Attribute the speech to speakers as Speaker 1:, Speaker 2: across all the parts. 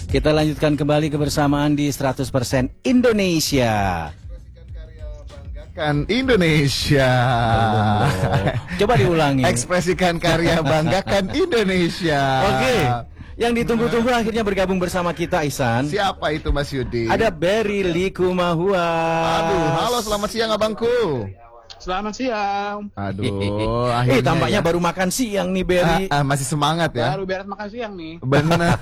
Speaker 1: Kita lanjutkan kembali kebersamaan di 100% Indonesia.
Speaker 2: Kan Indonesia.
Speaker 1: Coba diulangi.
Speaker 2: Ekspresikan karya, banggakan Indonesia.
Speaker 1: Oke. Yang ditunggu-tunggu akhirnya bergabung bersama kita, Ihsan.
Speaker 2: Siapa itu, Mas Yudi?
Speaker 1: Ada Berry Likumahua.
Speaker 2: Aduh, halo, selamat siang abangku.
Speaker 3: Selamat siang.
Speaker 2: Aduh, akhirnya
Speaker 1: tampaknya
Speaker 2: ya.
Speaker 1: baru makan siang nih, Berry.
Speaker 2: Masih semangat ya.
Speaker 3: Baru beres makan siang nih.
Speaker 2: Benar.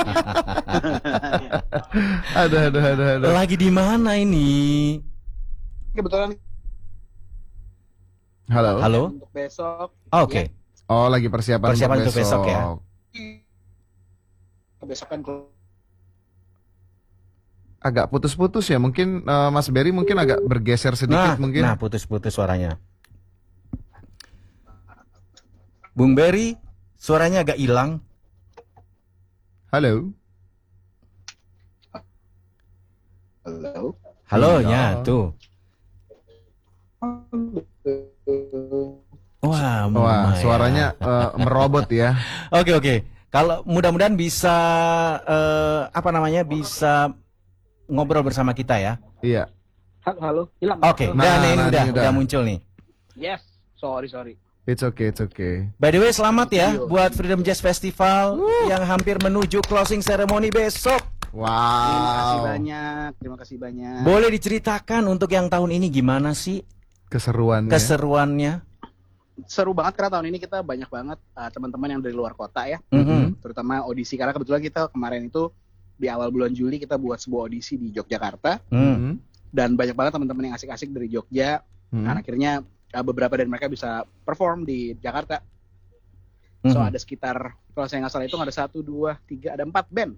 Speaker 2: aduh.
Speaker 1: Lagi di mana ini?
Speaker 3: Kebetulan
Speaker 2: Halo.
Speaker 3: untuk besok.
Speaker 1: Oke.
Speaker 2: Oh, lagi persiapan
Speaker 1: Persiapan untuk besok ya.
Speaker 3: Kebesokan
Speaker 2: Agak putus-putus ya, mungkin Mas Berry mungkin agak bergeser sedikit mungkin.
Speaker 1: Nah, putus-putus suaranya. Bung Berry, suaranya agak hilang.
Speaker 2: Halo.
Speaker 1: Halonya tuh. Wah,
Speaker 2: Suaranya merobot ya.
Speaker 1: Oke. Kalau mudah-mudahan bisa bisa ngobrol bersama kita ya.
Speaker 2: Iya.
Speaker 3: halo, hilang.
Speaker 1: Oke,
Speaker 2: Nah,
Speaker 1: ini
Speaker 2: udah.
Speaker 1: udah muncul nih.
Speaker 3: Yes, sorry.
Speaker 2: It's okay.
Speaker 1: By the way, selamat ya buat Freedom Jazz Festival yang hampir menuju closing ceremony besok.
Speaker 2: Wow.
Speaker 3: Terima kasih banyak.
Speaker 1: Boleh diceritakan untuk yang tahun ini gimana sih keseruannya?
Speaker 3: Seru banget karena tahun ini kita banyak banget teman-teman yang dari luar kota ya. Terutama audisi, karena kebetulan kita kemarin itu di awal bulan Juli kita buat sebuah audisi di Yogyakarta. Dan banyak banget teman-teman yang asik-asik dari Jogja. Dan akhirnya beberapa dari mereka bisa perform di Jakarta. So ada sekitar, kalau saya nggak salah itu ada 1, 2, 3, ada 4 band.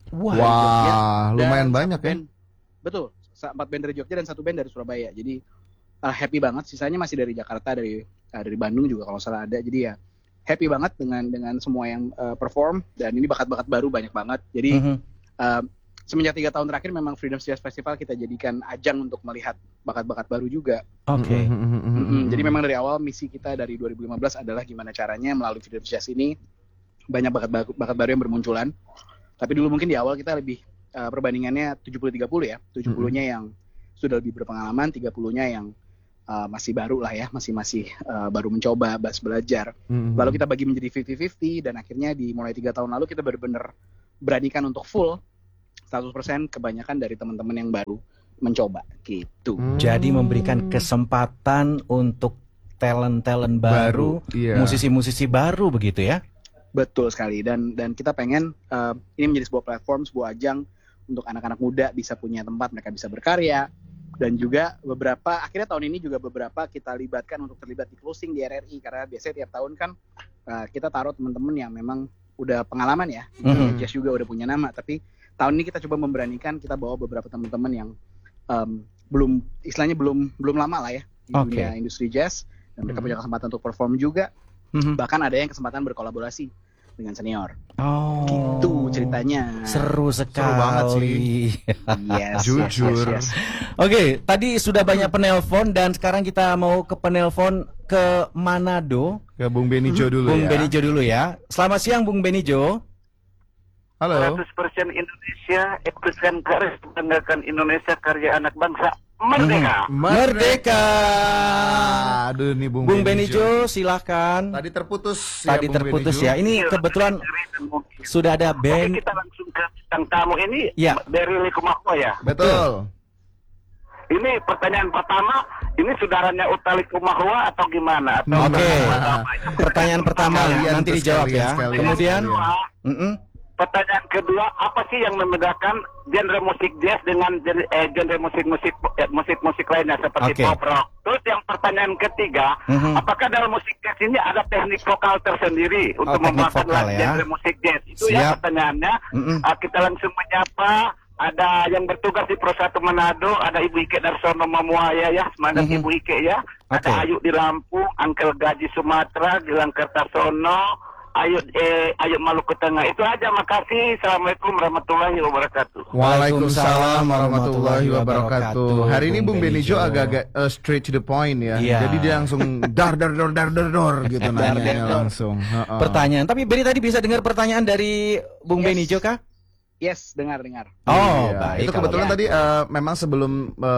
Speaker 2: Wah, lumayan banyak ya.
Speaker 3: Betul, 4 band dari Jogja dan 1 band dari Surabaya. Jadi happy banget. Sisanya masih dari Jakarta, dari Bandung juga kalau salah ada. Jadi ya happy banget dengan semua yang perform. Dan ini bakat-bakat baru banyak banget. Jadi semenjak 3 tahun terakhir memang Freedom Jazz Festival kita jadikan ajang untuk melihat bakat-bakat baru juga.
Speaker 1: Oke.
Speaker 3: Jadi memang dari awal misi kita dari 2015 adalah gimana caranya melalui Freedom Jazz ini banyak bakat baru yang bermunculan. Tapi dulu mungkin di awal kita lebih perbandingannya 70-30 ya. 70-nya yang sudah lebih berpengalaman, 30-nya yang masih baru lah ya, masih baru mencoba, belajar. Lalu kita bagi menjadi 50-50 dan akhirnya mulai 3 tahun lalu kita benar-benar beranikan untuk full 100% kebanyakan dari teman-teman yang baru mencoba gitu.
Speaker 1: Jadi memberikan kesempatan untuk talent baru, musisi-musisi baru begitu ya.
Speaker 3: Betul sekali, dan kita pengen ini menjadi sebuah platform, sebuah ajang untuk anak-anak muda bisa punya tempat mereka bisa berkarya. Dan juga akhirnya tahun ini juga beberapa kita libatkan untuk terlibat di closing di RRI, karena biasanya tiap tahun kan kita taruh teman-teman yang memang udah pengalaman ya, jazz juga udah punya nama, tapi tahun ini kita coba memberanikan, kita bawa beberapa teman-teman yang belum lama lah ya di dunia industri jazz, dan mereka punya kesempatan untuk perform juga, bahkan ada yang kesempatan berkolaborasi dengan senior. Gitu ceritanya.
Speaker 1: Seru sekali.
Speaker 2: Seru banget sih.
Speaker 3: Yes,
Speaker 2: jujur.
Speaker 3: Yes.
Speaker 1: Oke, tadi sudah banyak penelpon dan sekarang kita mau ke penelpon ke Manado.
Speaker 2: Ke Bung Benijo dulu
Speaker 1: Bung
Speaker 2: ya.
Speaker 1: Benijo dulu ya. Selamat siang Bung Benijo.
Speaker 2: Halo.
Speaker 4: 100% Indonesia, ekspresikan karya, banggakan Indonesia, karya anak bangsa. Merdeka.
Speaker 1: Merdeka.
Speaker 2: Aduh nih Bung
Speaker 1: Benijo, silahkan.
Speaker 2: Tadi terputus.
Speaker 1: Tadi terputus ya. Ini kebetulan sudah ada band.
Speaker 4: Oke, kita langsung ke bintang tamu ini.
Speaker 1: Ya.
Speaker 4: Dari Likumahua ya.
Speaker 2: Betul.
Speaker 4: Ini pertanyaan pertama, ini saudaranya Utha Likumahua atau gimana?
Speaker 1: Oke. Pertanyaan pertama nanti dijawab ya.
Speaker 2: Sekalian.
Speaker 1: Kemudian
Speaker 4: pertanyaan kedua, apa sih yang membedakan genre musik jazz dengan genre musik lainnya seperti pop rock? Terus yang pertanyaan ketiga, apakah dalam musik jazz ini ada teknik vokal tersendiri untuk membuat genre musik jazz? Itu ya pertanyaannya. Kita langsung menyapa. Ada yang bertugas di Pro 1 Manado, ada Ibu Ike Darsono Mamuaya ya, semangat Ibu Ike ya. Ada Ayu di Lampung, Angkel Gaji Sumatera, Gilang Kertasono, Ayo Maluku Tengah. Itu aja, makasih. Assalamualaikum warahmatullahi wabarakatuh.
Speaker 2: Waalaikumsalam warahmatullahi wabarakatuh. Hari ini Bung Benijo agak-agak straight to the point ya. Jadi dia langsung dar gitu nanya langsung.
Speaker 1: Pertanyaan. Tapi Beni tadi bisa dengar pertanyaan dari Bung Benijo kah?
Speaker 3: Yes, dengar.
Speaker 1: Oh,
Speaker 2: Iya.
Speaker 1: baik.
Speaker 2: Itu
Speaker 1: kalau
Speaker 2: kebetulan
Speaker 1: gitu.
Speaker 2: tadi memang sebelum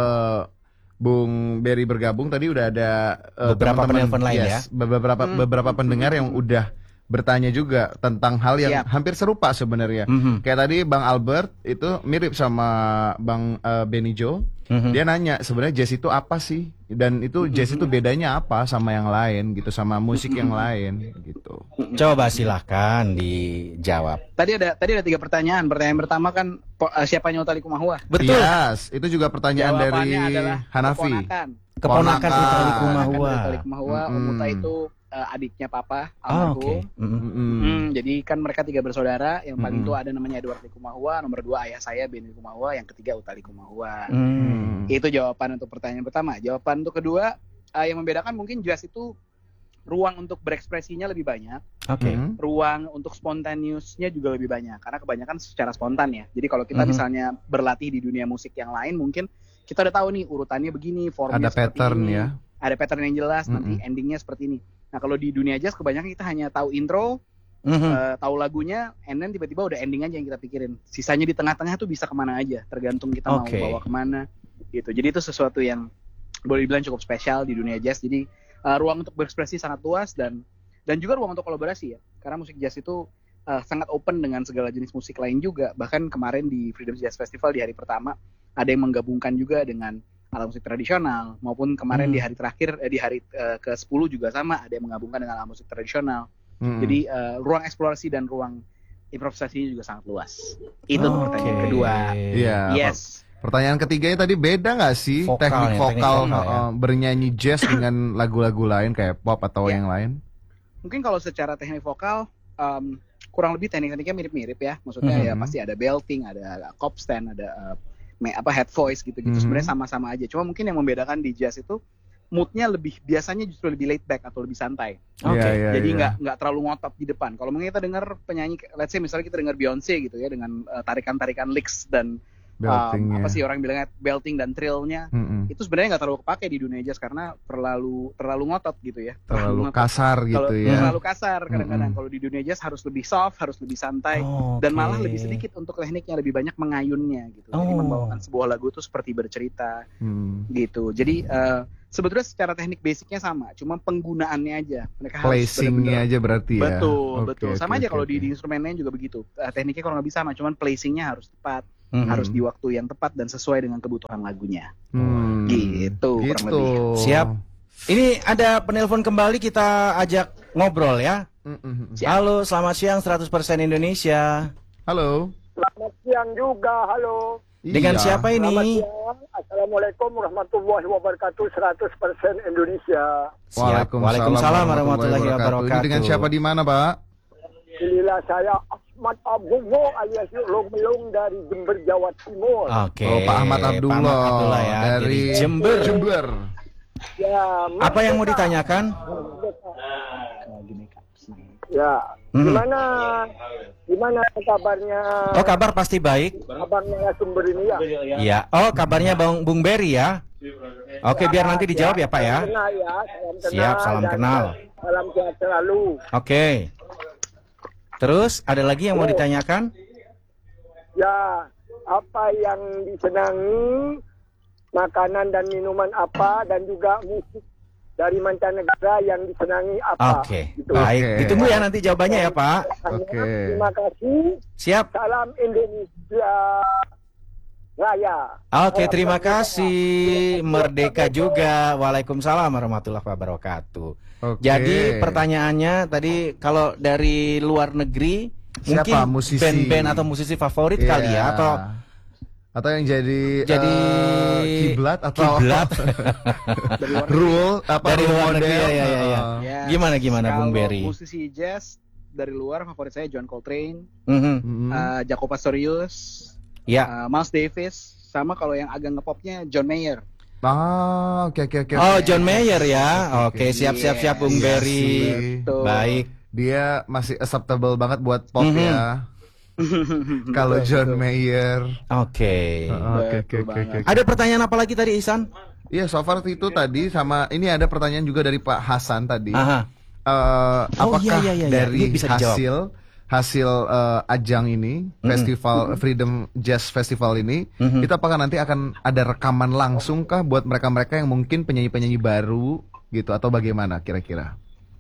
Speaker 2: Bung Berry bergabung tadi udah ada
Speaker 1: Beberapa
Speaker 2: teman-teman,
Speaker 1: penelpon lain ya.
Speaker 2: beberapa pendengar yang udah bertanya juga tentang hal yang
Speaker 3: Siap.
Speaker 2: hampir serupa sebenarnya. Kayak tadi Bang Albert itu mirip sama Bang Benny Joe. Dia nanya sebenarnya jazz itu apa sih? Dan itu jazz itu bedanya apa sama yang lain gitu, sama musik yang lain gitu.
Speaker 1: Coba silahkan dijawab.
Speaker 3: Tadi ada 3 pertanyaan. Pertanyaan pertama kan siapanya Utha Likumahua?
Speaker 1: Betul.
Speaker 2: Yes, itu juga pertanyaan dari
Speaker 3: Jawabannya adalah
Speaker 2: Hanafi.
Speaker 1: Keponakan Utha Likumahua.
Speaker 3: Utha Likumahua. Om Utha itu adiknya papa
Speaker 1: Oh, oke.
Speaker 3: almarhum. Jadi kan mereka 3 bersaudara. Yang paling tua ada namanya Edward Likumahua, nomor 2 ayah saya Benny Likumahua, yang ketiga Utha Likumahua. Itu jawaban untuk pertanyaan pertama. Jawaban untuk kedua, yang membedakan mungkin jazz itu ruang untuk berekspresinya lebih banyak.
Speaker 1: Oke.
Speaker 3: Ruang untuk spontaneousnya juga lebih banyak, karena kebanyakan secara spontan ya. Jadi kalau kita misalnya berlatih di dunia musik yang lain, mungkin kita udah tahu nih urutannya begini, formnya
Speaker 2: Ada
Speaker 3: seperti
Speaker 2: pattern
Speaker 3: ini,
Speaker 2: ya.
Speaker 3: ada pattern yang jelas, nanti endingnya seperti ini. Nah kalau di dunia jazz kebanyakan kita hanya tahu intro, tahu lagunya, and then tiba-tiba udah ending aja yang kita pikirin. Sisanya di tengah-tengah tuh bisa kemana aja, tergantung kita mau bawa kemana gitu. Jadi itu sesuatu yang boleh dibilang cukup spesial di dunia jazz. Jadi ruang untuk berekspresi sangat luas dan juga ruang untuk kolaborasi ya. Karena musik jazz itu sangat open dengan segala jenis musik lain juga. Bahkan kemarin di Freedom Jazz Festival di hari pertama ada yang menggabungkan juga dengan alat musik tradisional, maupun kemarin di hari terakhir di hari ke-10 juga sama, ada yang menggabungkan dengan alat musik tradisional. Jadi ruang eksplorasi dan ruang improvisasi juga sangat luas. Itu untuk pertanyaan kedua.
Speaker 2: Iya.
Speaker 3: Yes.
Speaker 2: Pertanyaan ketiganya tadi beda nggak sih teknik vokal bernyanyi jazz dengan lagu-lagu lain kayak pop atau yang lain?
Speaker 3: Mungkin kalau secara teknik vokal kurang lebih teknik-tekniknya mirip-mirip ya. Maksudnya ya pasti ada belting, ada cop stand, ada head voice gitu-gitu. Sebenarnya sama-sama aja. Cuma mungkin yang membedakan di jazz itu moodnya biasanya justru lebih laid back atau lebih santai. Jadi nggak terlalu ngotot di depan. Kalau mungkin kita dengar penyanyi, let's say misalnya kita dengar Beyonce gitu ya, dengan tarikan-tarikan licks dan apa sih orang bilangnya belting dan trillnya, itu sebenarnya nggak terlalu kepake di dunia jazz karena terlalu ngotot gitu ya.
Speaker 2: Terlalu kasar gitu ya.
Speaker 3: Terlalu kasar kadang-kadang. Kalau di dunia jazz harus lebih soft, harus lebih santai, dan malah lebih sedikit untuk tekniknya, lebih banyak mengayunnya gitu. Jadi membawakan sebuah lagu itu seperti bercerita gitu. Jadi sebetulnya secara teknik basicnya sama, cuma penggunaannya aja. Mereka harus
Speaker 2: placingnya aja berarti ya.
Speaker 3: Betul. Sama aja kalau di instrumen lain juga begitu. Tekniknya kalau nggak bisa sama, cuman placingnya harus tepat. Harus di waktu yang tepat dan sesuai dengan kebutuhan lagunya. Gitu. Kurang lebih.
Speaker 1: Siap. Ini ada penelpon kembali, kita ajak ngobrol ya. Halo, selamat siang 100% Indonesia.
Speaker 2: Halo.
Speaker 5: Selamat siang juga, halo.
Speaker 1: Dengan siapa ini?
Speaker 5: Assalamualaikum warahmatullahi wabarakatuh, 100% Indonesia.
Speaker 1: Waalaikumsalam warahmatullahi wabarakatuh.
Speaker 2: Ini dengan siapa di mana, Pak?
Speaker 5: Inilah saya Ahmad Abdullah alias Lumilung dari Jember, Jawa Timur.
Speaker 1: Oke.
Speaker 2: Pak Ahmad Abdullah
Speaker 1: ya,
Speaker 2: dari
Speaker 1: Jember.
Speaker 5: Ya,
Speaker 1: Apa yang mau ditanyakan?
Speaker 5: Ya, gimana kabarnya?
Speaker 1: Oh, kabar pasti baik.
Speaker 5: Kabarnya sumber ini ya.
Speaker 1: Iya. Oh, kabarnya Bung Berry ya. Oke, biar nanti dijawab ya, Pak ya.
Speaker 5: Kenal ya,
Speaker 1: Siap, salam kenal.
Speaker 5: Salam sehat selalu.
Speaker 1: Oke. Terus ada lagi yang mau ditanyakan?
Speaker 5: Ya, apa yang disenangi, makanan dan minuman apa, dan juga musik dari mancanegara yang disenangi apa.
Speaker 1: Oke,
Speaker 5: gitu.
Speaker 1: baik. Ditunggu ya nanti jawabannya ya, Pak.
Speaker 2: Oke.
Speaker 5: Terima kasih.
Speaker 1: Siap.
Speaker 5: Salam Indonesia Raya.
Speaker 1: Oke, terima kasih. Merdeka juga. Waalaikumsalam warahmatullahi wabarakatuh. Jadi pertanyaannya tadi, kalau dari luar negeri
Speaker 2: siapa
Speaker 1: mungkin
Speaker 2: musisi?
Speaker 1: Band-band atau musisi favorit kali ya,
Speaker 2: atau yang jadi kiblat atau
Speaker 1: kiblat
Speaker 2: rule apa
Speaker 1: dari luar negeri ya.
Speaker 3: Yes.
Speaker 1: Gimana Bung Berry?
Speaker 3: Musisi jazz dari luar favorit saya John Coltrane, Jaco Pastorius, Miles Davis, sama kalau yang agak ngepopnya John Mayer.
Speaker 2: Oke.
Speaker 1: Oh, John Mayer ya. Oke, siap Bung Berry. Baik.
Speaker 2: Dia masih acceptable banget buat pop ya. Kalau John Mayer.
Speaker 1: Oke.
Speaker 2: Ada
Speaker 1: pertanyaan apa lagi tadi, Ihsan?
Speaker 2: Iya, so far itu tadi, sama ini ada pertanyaan juga dari Pak Hasan tadi.
Speaker 1: Aha.
Speaker 2: Apakah
Speaker 1: iya.
Speaker 2: dari
Speaker 1: Ini bisa dijawab.
Speaker 2: hasil hasil ajang ini, festival Freedom Jazz Festival ini, itu apakah nanti akan ada rekaman langsung kah buat mereka-mereka yang mungkin penyanyi-penyanyi baru gitu atau bagaimana kira-kira?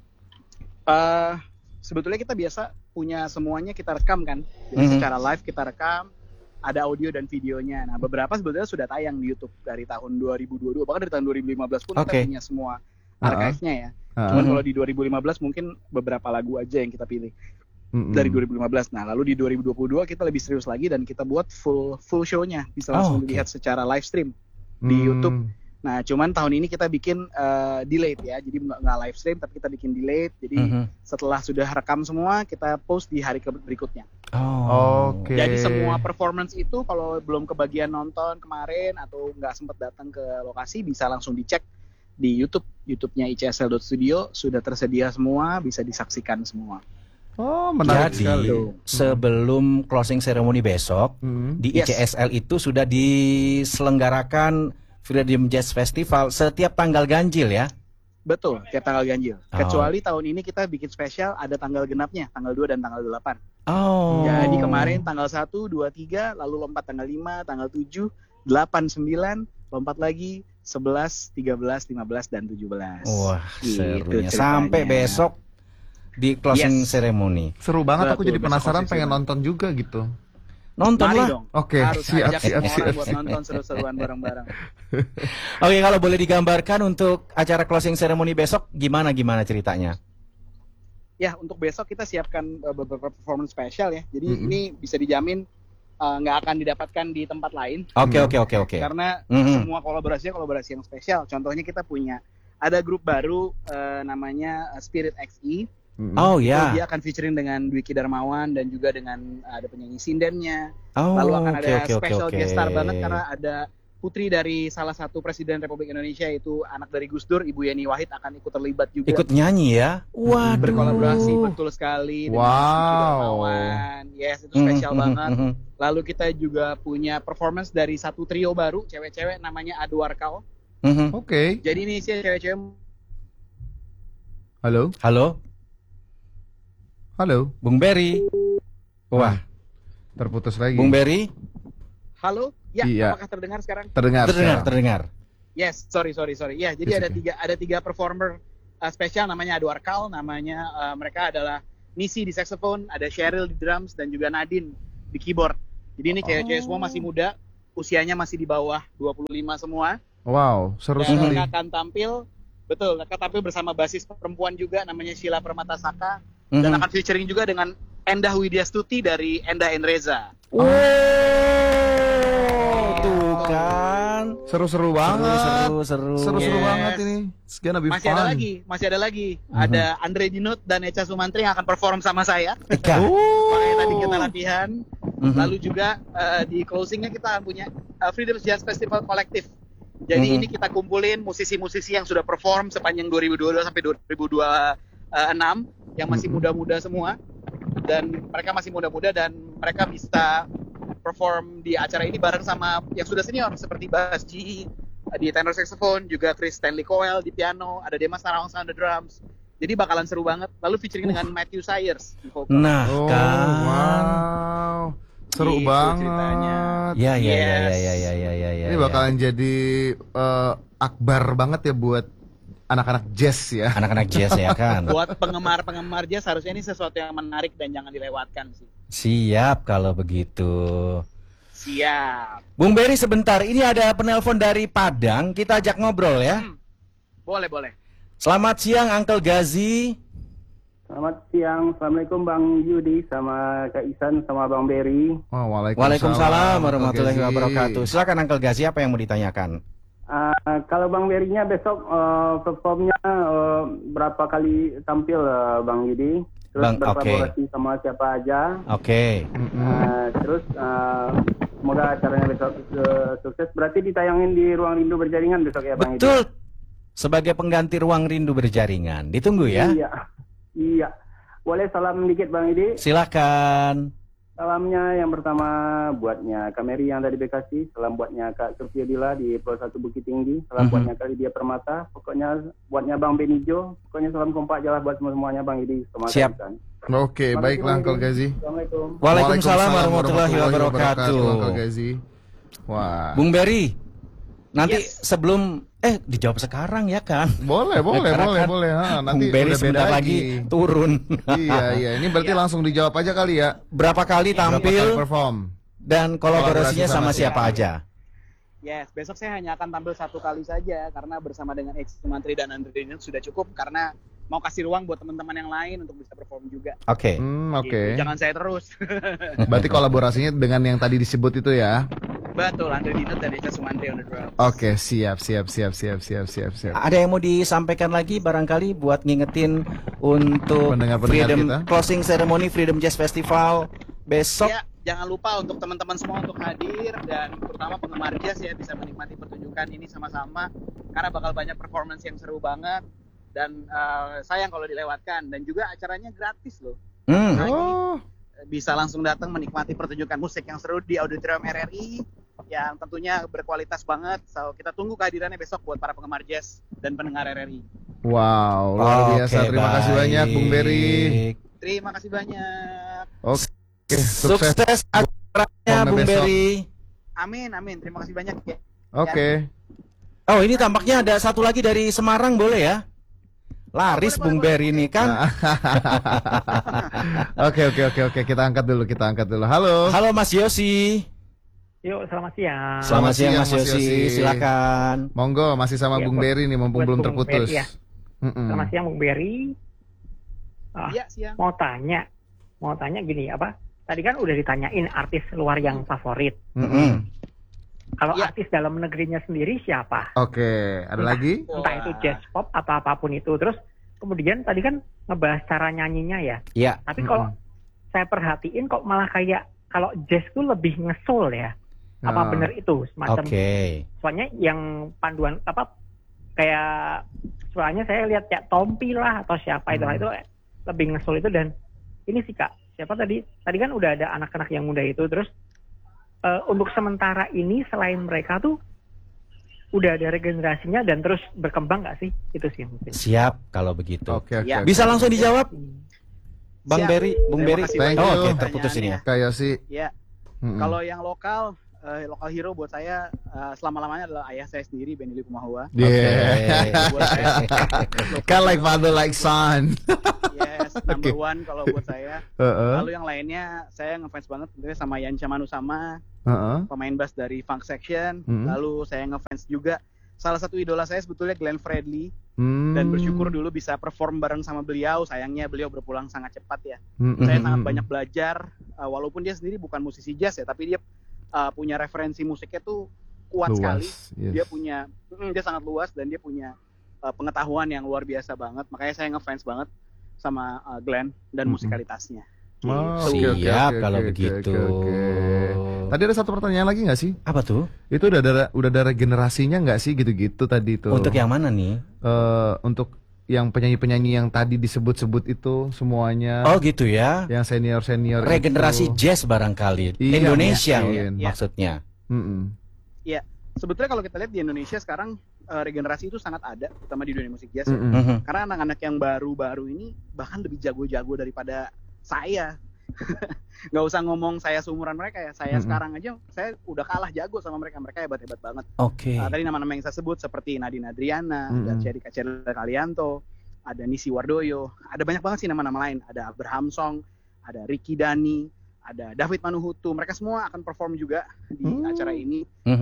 Speaker 3: Sebetulnya kita biasa punya semuanya kita rekam kan, jadi secara live kita rekam, ada audio dan videonya. Nah beberapa sebetulnya sudah tayang di YouTube dari tahun 2022, bahkan dari tahun 2015 pun kita punya semua archive-nya ya. Cuman kalau di 2015 mungkin beberapa lagu aja yang kita pilih dari 2015. Nah lalu di 2022 kita lebih serius lagi dan kita buat full show-nya, bisa langsung dilihat secara live stream di YouTube. Nah cuman tahun ini kita bikin delayed ya, jadi nggak live stream tapi kita bikin delayed. Jadi setelah sudah rekam semua kita post di hari berikutnya. Jadi semua performance itu kalau belum kebagian nonton kemarin atau nggak sempat datang ke lokasi bisa langsung dicek di YouTube-nya ICSL.studio, sudah tersedia semua, bisa disaksikan semua.
Speaker 2: Menarik
Speaker 1: Jadi
Speaker 2: sekali.
Speaker 1: sebelum closing ceremony besok di ICSL itu sudah diselenggarakan Freedom Jazz Festival setiap tanggal ganjil ya?
Speaker 3: Betul, tiap tanggal ganjil. Kecuali tahun ini kita bikin spesial ada tanggal genapnya, tanggal 2 dan tanggal 8. Jadi kemarin tanggal 1, 2, 3, lalu lompat tanggal 5, tanggal 7, 8, 9, lompat lagi 11, 13, 15, dan 17.
Speaker 1: Wah, serunya.
Speaker 3: Gitu
Speaker 1: Sampai besok di closing ceremony.
Speaker 2: Seru banget, aku
Speaker 3: Betul,
Speaker 2: jadi penasaran
Speaker 3: besok
Speaker 2: pengen nonton juga gitu.
Speaker 1: Nonton
Speaker 3: Mari
Speaker 1: lah.
Speaker 3: dong.
Speaker 2: Oke,
Speaker 3: Harus
Speaker 2: siap.
Speaker 3: ajak semua orang buat nonton seru-seruan bareng-bareng.
Speaker 1: Oke, kalau boleh digambarkan untuk acara closing ceremony besok gimana ceritanya?
Speaker 3: Ya, untuk besok kita siapkan beberapa performance spesial ya. Jadi ini bisa dijamin nggak akan didapatkan di tempat lain.
Speaker 1: Oke.
Speaker 3: Karena semua kolaborasi yang spesial. Contohnya kita punya ada grup baru namanya Spirit XE. Dia akan featuring dengan Dwiki Darmawan dan juga dengan ada penyanyi sindennya. Lalu akan ada special guest star banget karena ada putri dari salah satu presiden Republik Indonesia, yaitu anak dari Gus Dur, Ibu Yeni Wahid akan ikut terlibat juga.
Speaker 1: Ikut nyanyi ya? Waduh.
Speaker 3: Berkolaborasi betul sekali dengan Dwiki Darmawan. Yes, itu spesial banget. Lalu kita juga punya performance dari satu trio baru cewek-cewek namanya Adwarkal. Jadi ini sih cewek-cewek.
Speaker 2: Halo,
Speaker 1: Bung Berry. Wah,
Speaker 2: terputus lagi.
Speaker 1: Bung Berry.
Speaker 3: Halo, ya,
Speaker 2: iya.
Speaker 3: apakah terdengar sekarang?
Speaker 1: Terdengar.
Speaker 3: Yes, sorry. Ya, jadi ada tiga performer spesial namanya Adwarkal, namanya mereka adalah Nisi di saxophone, ada Cheryl di drums dan juga Nadine di keyboard. Jadi ini cewek-cewek semua masih muda, usianya masih di bawah 25 semua.
Speaker 2: Wow, seru
Speaker 3: dan
Speaker 2: sekali.
Speaker 3: mereka akan tampil bersama basis perempuan juga namanya Sheila Permatasaka. Dan akan featuring juga dengan Endah Widyastuti dari Endah and Reza.
Speaker 1: Tuh kan.
Speaker 2: Seru-seru banget. Seru-seru banget ini. Sekian lebih
Speaker 3: masih ada lagi. Ada Andre Dinut dan Echa Sumantri yang akan perform sama saya. Makanya tadi kita latihan. Lalu juga di closingnya kita akan punya Freedom Jazz Festival Collective. Jadi ini kita kumpulin musisi-musisi yang sudah perform sepanjang 2022 sampai 2026 yang masih muda-muda semua, dan mereka masih muda-muda dan mereka bisa perform di acara ini bareng sama yang sudah senior seperti Bas G di tenor saxophone, juga Chris Stanley Cowell di piano, ada Demas Narawangsa on the drums. Jadi bakalan seru banget. Lalu featuring dengan Matthew Sayers di vokal.
Speaker 1: Nah,
Speaker 2: wow. Seru banget.
Speaker 3: Ceritanya.
Speaker 1: Ya.
Speaker 2: Ini bakalan jadi akbar banget ya buat anak-anak jazz ya.
Speaker 1: Anak-anak jazz ya kan.
Speaker 3: Buat penggemar jazz harusnya ini sesuatu yang menarik dan jangan dilewatkan sih.
Speaker 1: Siap kalau begitu.
Speaker 3: Siap.
Speaker 1: Bung Berry sebentar, ini ada penelpon dari Padang, kita ajak ngobrol ya.
Speaker 3: Boleh.
Speaker 1: Selamat siang Uncle Gazi.
Speaker 5: Selamat siang, Assalamualaikum Bang Yudi sama Kak Isan sama Bang Berry.
Speaker 1: Waalaikumsalam warahmatullahi wabarakatuh. Silakan Uncle Gazi, apa yang mau ditanyakan?
Speaker 5: Kalau Bang Berry-nya besok performnya berapa kali tampil Bang Yudi? Terus berkolaborasi sama siapa aja? Terus semoga acaranya besok sukses. Berarti ditayangin di Ruang Rindu Berjaringan besok ya Bang Yudi?
Speaker 1: Betul. Sebagai pengganti Ruang Rindu Berjaringan. Ditunggu ya.
Speaker 5: Iya. Boleh salam dikit Bang Yudi?
Speaker 1: Silakan.
Speaker 5: Salamnya yang pertama buatnya Kak Mary yang dari Bekasi, salam buatnya Kak Sofia Dila di Pulau 1 Bukit Tinggi, salam buatnya Kak Lydia Permata, pokoknya buatnya Bang Benijo, pokoknya salam kompak jalan buat semuanya Bang Idi.
Speaker 1: Siap.
Speaker 2: Oke, baiklah Uncle Gazi.
Speaker 5: Assalamualaikum.
Speaker 1: Waalaikumsalam warahmatullahi wabarakatuh.
Speaker 2: Uncle Gazi. Wah.
Speaker 1: Bung Berry, nanti sebelum dijawab sekarang ya kan?
Speaker 2: Boleh. Ha, nanti
Speaker 1: Bung Berry
Speaker 2: udah beda
Speaker 1: sebentar lagi turun.
Speaker 2: Iya. Ini berarti langsung dijawab aja kali ya.
Speaker 1: Berapa kali tampil
Speaker 2: Perform
Speaker 1: dan kolaborasinya sama siapa aja?
Speaker 3: Yes, besok saya hanya akan tampil 1 kali saja karena bersama dengan X Mantri dan Andre Dinut sudah cukup karena mau kasih ruang buat teman-teman yang lain untuk bisa perform juga.
Speaker 1: Oke.
Speaker 2: Oke.
Speaker 3: Gitu, jangan saya terus.
Speaker 2: Berarti kolaborasinya dengan yang tadi disebut itu ya?
Speaker 3: Betul, Andre Dinut dan X Mantri on the drums.
Speaker 2: Oke, siap.
Speaker 1: Ada yang mau disampaikan lagi barangkali buat ngingetin untuk
Speaker 2: Pendengar-pendengar
Speaker 1: Freedom
Speaker 2: kita?
Speaker 1: Closing Ceremony Freedom Jazz Festival besok.
Speaker 3: Ya, jangan lupa untuk teman-teman semua untuk hadir dan terutama penggemar jazz ya bisa menikmati pertunjukan ini sama-sama karena bakal banyak performance yang seru banget dan sayang kalau dilewatkan dan juga acaranya gratis loh. Bisa langsung datang menikmati pertunjukan musik yang seru di Auditorium RRI yang tentunya berkualitas banget. So, kita tunggu kehadirannya besok buat para penggemar jazz dan pendengar RRI.
Speaker 2: Wow, luar biasa. Terima kasih banyak Bung Berry.
Speaker 3: Terima kasih banyak.
Speaker 2: Oke,
Speaker 1: Sukses acaranya Bung Berry.
Speaker 3: Amin. Terima kasih banyak ya.
Speaker 2: Oke.
Speaker 1: Oh, ini tampaknya ada satu lagi dari Semarang, boleh ya? Laris Bung Berry ini kan.
Speaker 2: Oke. Kita angkat dulu. Halo.
Speaker 1: Halo Mas Yosi.
Speaker 6: Yuk, selamat siang.
Speaker 1: Selamat siang Mas Yosi, silakan.
Speaker 2: Monggo, masih sama Bung Berry nih, mumpung belum terputus.
Speaker 6: Berry, ya. Selamat siang Bung Berry.
Speaker 3: Iya, siang.
Speaker 6: Mau tanya gini, apa? Tadi kan udah ditanyain artis luar yang favorit. Kalau artis dalam negerinya sendiri siapa?
Speaker 2: Oke, ada lagi?
Speaker 6: Entah itu jazz pop atau apapun itu. Terus kemudian tadi kan ngebahas cara nyanyinya ya.
Speaker 1: Iya.
Speaker 6: Tapi kalau saya perhatiin kok malah kayak kalau jazz tuh lebih ngesoul ya. Apa benar itu semacam? Soalnya yang panduan apa kayak soalnya saya lihat kayak Tompi lah atau siapa itu lebih ngesoul itu dan ini sih Kak. Siapa tadi? Tadi kan udah ada anak-anak yang muda itu terus untuk sementara ini selain mereka tuh udah ada regenerasinya dan terus berkembang nggak sih? Itu sih mungkin.
Speaker 1: Siap kalau begitu.
Speaker 2: Oke.
Speaker 1: Bisa langsung dijawab, Bang Berry, Bung Berry.
Speaker 2: Oke,
Speaker 1: terputus ini ya.
Speaker 2: Kayak sih.
Speaker 3: Ya. Kalau yang lokal hero buat saya selama-lamanya adalah ayah saya sendiri, Benny Likumahua.
Speaker 2: Kan like father like son.
Speaker 3: Yes, number one kalau buat saya. Lalu yang lainnya saya ngefans banget tentunya sama Yancha Manusama, pemain bass dari Funk Section. Lalu saya ngefans juga salah satu idola saya sebetulnya Glenn Fredly. Dan bersyukur dulu bisa perform bareng sama beliau. Sayangnya beliau berpulang sangat cepat ya. Saya sangat banyak belajar walaupun dia sendiri bukan musisi jazz ya, tapi dia punya referensi musiknya tuh kuat sekali. Dia sangat luas dan dia punya pengetahuan yang luar biasa banget. Makanya saya ngefans banget sama Glenn dan musikalitasnya.
Speaker 1: Siap kalau begitu.
Speaker 2: Tadi ada satu pertanyaan lagi nggak sih?
Speaker 1: Apa tuh?
Speaker 2: Itu udah ada regenerasinya nggak sih gitu-gitu tadi tuh?
Speaker 1: Untuk yang mana nih?
Speaker 2: Untuk yang penyanyi-penyanyi yang tadi disebut-sebut itu semuanya.
Speaker 1: Oh gitu ya.
Speaker 2: Yang senior-senior.
Speaker 1: Regenerasi
Speaker 2: itu.
Speaker 1: Jazz barangkali.
Speaker 2: Iya,
Speaker 1: Indonesia
Speaker 2: mungkin.
Speaker 1: maksudnya.
Speaker 3: Iya. Sebetulnya kalau kita lihat di Indonesia sekarang regenerasi itu sangat ada, terutama di dunia musik jazz. Karena anak-anak yang baru-baru ini bahkan lebih jago-jago daripada saya. Nggak usah ngomong saya seumuran mereka ya. Saya sekarang aja saya udah kalah jago sama mereka. Mereka hebat-hebat banget. Tadi nama-nama yang saya sebut seperti Nadine Adriana, ada Cerika Cerda Kalianto, ada Nisi Wardoyo, ada banyak banget sih nama-nama lain. Ada Abraham Song, ada Ricky Dani, ada David Manuhutu. Mereka semua akan perform juga di acara ini.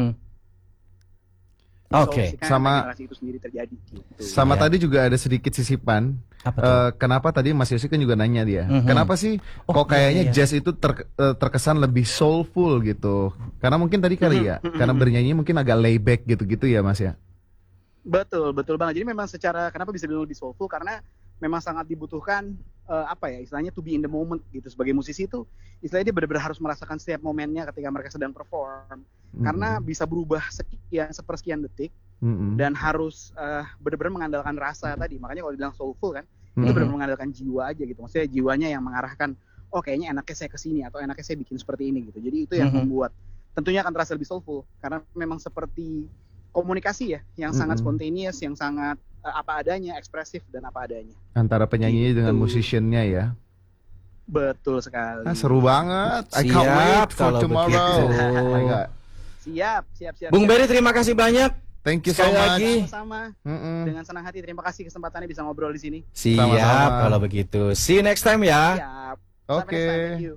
Speaker 2: Sama
Speaker 3: itu sendiri terjadi. Gitu.
Speaker 2: Sama tadi juga ada sedikit sisipan. Kenapa tadi Mas Yosi kan juga nanya dia. Kenapa sih kok kayaknya jazz itu terkesan lebih soulful gitu? Karena mungkin tadi kali ya, karena bernyanyi mungkin agak layback gitu-gitu ya Mas ya.
Speaker 3: Betul banget. Jadi memang secara kenapa bisa dibilang lebih soulful karena memang sangat dibutuhkan istilahnya to be in the moment gitu. Sebagai musisi itu istilahnya dia benar-benar harus merasakan setiap momennya ketika mereka sedang perform. Karena bisa berubah sepersekian detik dan harus benar-benar mengandalkan rasa tadi. Makanya kalau dibilang soulful kan itu benar-benar mengandalkan jiwa aja gitu. Maksudnya jiwanya yang mengarahkan oh kayaknya enaknya saya kesini atau enaknya saya bikin seperti ini gitu. Jadi itu yang membuat tentunya akan terasa lebih soulful karena memang seperti komunikasi ya yang sangat spontaneous, yang sangat apa adanya, ekspresif dan apa adanya.
Speaker 2: Antara penyanyi dengan musiciannya ya.
Speaker 3: Betul sekali.
Speaker 2: Seru banget. I can't wait for tomorrow. Oh my God.
Speaker 3: Siap.
Speaker 1: Bung Berry, terima kasih banyak.
Speaker 2: Thank you so much.
Speaker 3: Sama-sama. Dengan senang hati. Terima kasih kesempatannya bisa ngobrol di sini.
Speaker 1: Siap. Sama-sama. Kalau begitu. See you next time ya.
Speaker 3: Siap.
Speaker 2: Oke.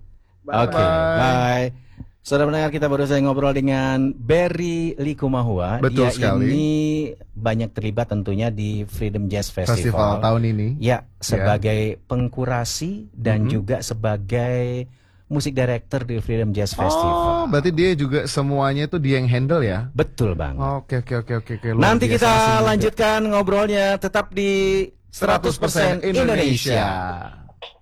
Speaker 1: Bye. Saudara pendengar, kita baru saja ngobrol dengan Berry Likumahua.
Speaker 2: Betul
Speaker 1: Dia
Speaker 2: sekali.
Speaker 1: Ini banyak terlibat tentunya di Freedom Jazz Festival
Speaker 2: tahun ini.
Speaker 1: Ya, sebagai pengkurasi dan juga sebagai musik director di Freedom Jazz Festival.
Speaker 2: Oh, berarti dia juga semuanya itu dia yang handle ya?
Speaker 1: Betul bang.
Speaker 2: Oke.
Speaker 1: Nanti kita lanjutkan ngobrolnya tetap di 100% Indonesia.